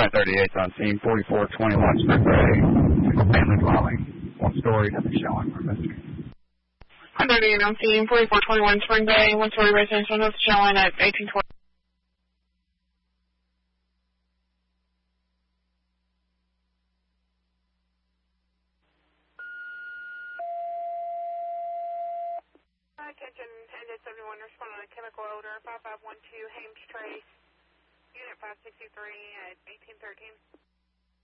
38's on scene, 4421 Spring Bay, single-family dwelling, one-story, nothing showing for investigation. 138 on scene, 4421 Spring Bay, one-story residential, nothing showing at 1820. Attention, 10-71, respond on a chemical odor, 5512 Hames Trace, unit 563 at 1813.